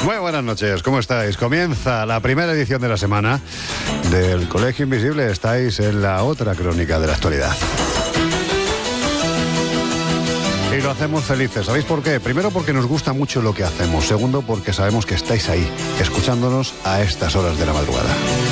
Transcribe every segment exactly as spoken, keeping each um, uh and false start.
Muy buenas noches, ¿cómo estáis? Comienza la primera edición de la semana del Colegio Invisible. Estáis en la otra crónica de la actualidad. Y lo hacemos felices. ¿Sabéis por qué? Primero, porque nos gusta mucho lo que hacemos. Segundo, porque sabemos que estáis ahí, escuchándonos a estas horas de la madrugada.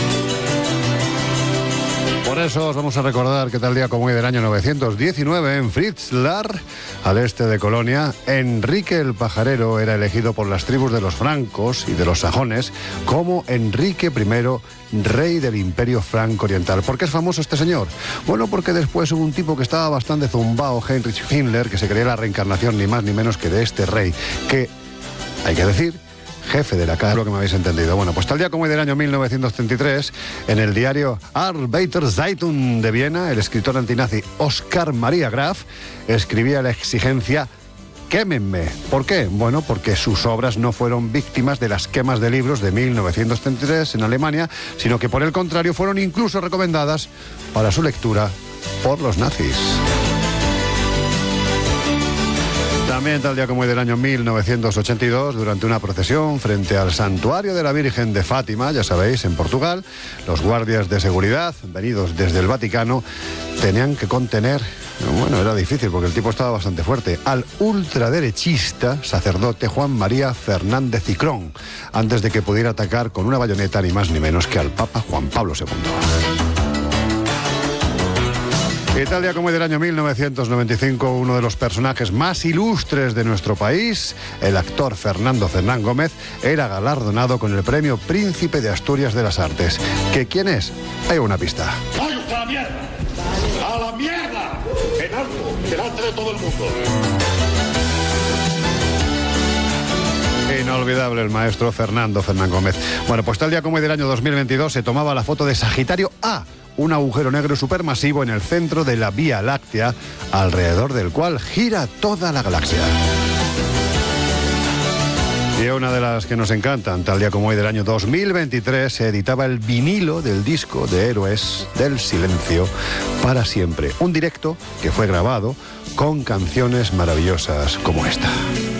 Por eso os vamos a recordar que tal día como hoy del año novecientos diecinueve, en Fritzlar, al este de Colonia, Enrique el Pajarero era elegido por las tribus de los francos y de los sajones como Enrique primero, rey del Imperio Franco Oriental. ¿Por qué es famoso este señor? Bueno, porque después hubo un tipo que estaba bastante zumbao, Heinrich Himmler, que se creía la reencarnación ni más ni menos que de este rey, que, hay que decir, jefe de la casa, lo que me habéis entendido. Bueno, pues tal día como hoy del año mil novecientos treinta y tres, en el diario Arbeiter Zeitung de Viena, el escritor antinazi Oskar Maria Graf escribía la exigencia: quémenme. ¿Por qué? Bueno, porque sus obras no fueron víctimas de las quemas de libros de mil novecientos treinta y tres en Alemania, sino que por el contrario fueron incluso recomendadas para su lectura por los nazis. También tal día como hoy del año mil novecientos ochenta y dos, durante una procesión frente al santuario de la Virgen de Fátima, ya sabéis, en Portugal, los guardias de seguridad, venidos desde el Vaticano, tenían que contener, bueno, era difícil porque el tipo estaba bastante fuerte, al ultraderechista sacerdote Juan María Fernández Cicrón, antes de que pudiera atacar con una bayoneta ni más ni menos que al Papa Juan Pablo segundo. Y tal día como hoy del año mil novecientos noventa y cinco, uno de los personajes más ilustres de nuestro país, el actor Fernando Fernán Gómez, era galardonado con el premio Príncipe de Asturias de las Artes. ¿Que quién es? Hay una pista. ¡Vaya usted a la mierda! ¡A la mierda! En alto, delante de todo el mundo. Inolvidable el maestro Fernando Fernán Gómez. Bueno, pues tal día como hoy del año dos mil veintidós se tomaba la foto de Sagitario A, un agujero negro supermasivo en el centro de la Vía Láctea, alrededor del cual gira toda la galaxia. Y una de las que nos encantan, tal día como hoy del año dos mil veintitrés, se editaba el vinilo del disco de Héroes del Silencio para siempre. Un directo que fue grabado con canciones maravillosas como esta.